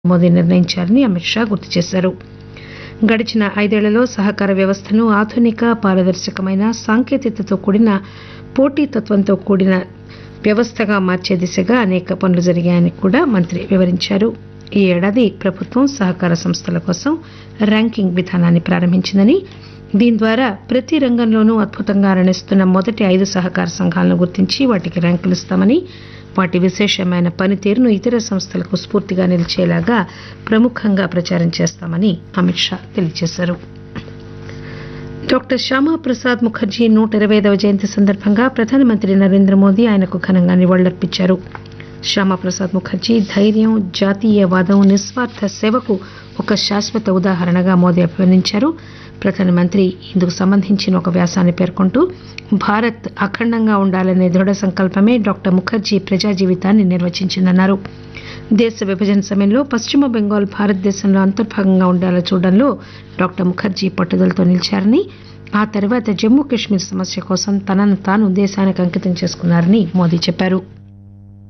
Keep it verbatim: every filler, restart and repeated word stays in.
మోదీ నిర్ణయించారని అమిత్ షా గుర్తు చేశారు. గడిచిన ఐదేళ్లలో సహకార వ్యవస్థను ఆధునిక, పారదర్శకమైన, సాంకేతికతతో కూడిన, పోటీతత్వంతో కూడిన వ్యవస్థగా మార్చే దిశగా అనేక పనులు జరిగాయని కూడా మంత్రి వివరించారు. ఈ ఏడాది ప్రభుత్వం సహకార సంస్థల కోసం ర్యాంకింగ్ విధానాన్ని ప్రారంభించిందని, దీని ద్వారా ప్రతి రంగంలోనూ అద్భుతంగా రాణిస్తున్న మొదటి ఐదు సహకార సంఘాలను గుర్తించి వాటికి ర్యాంకులు ఇస్తామని, వాటి విశేషమైన పనితీరును ఇతర సంస్థలకు స్ఫూర్తిగా నిలిచేలాగా ప్రముఖంగా ప్రచారం చేస్తామని అమిత్ షా తెలియజేశారు. డాక్టర్ శ్యామాప్రసాద్ ముఖర్జీ నూట ఇరవై ఐదవ జయంతి సందర్భంగా ప్రధానమంత్రి నరేంద్ర మోదీ ఆయనకు ఘనంగా నివాళులర్పించారు. శ్యామాప్రసాద్ ముఖర్జీ ధైర్యం, జాతీయవాదం, నిస్వార్థ సేవకు ఒక శాశ్వత ఉదాహరణగా మోదీ అభివర్ణించారు. ప్రధానమంత్రి ఇందుకు సంబంధించిన ఒక వ్యాసాన్ని పేర్కొంటూ, భారత్ అఖండంగా ఉండాలనే దృఢ సంకల్పమే డాక్టర్ ముఖర్జీ ప్రజా జీవితాన్ని నిర్వచించిందన్నారు. దేశ విభజన సమయంలో పశ్చిమ బెంగాల్ భారతదేశంలో అంతర్భాగంగా ఉండాలని చూడడంలో డాక్టర్ ముఖర్జీ పట్టుదలతో నిలిచారని, ఆ తర్వాత జమ్మూ కశ్మీర్ సమస్య కోసం తనను తాను దేశానికి అంకితం చేసుకున్నారని మోదీ చెప్పారు.